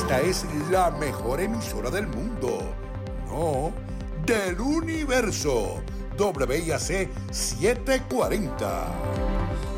esta es la mejor emisora del mundo. No, del universo. WIAC 740.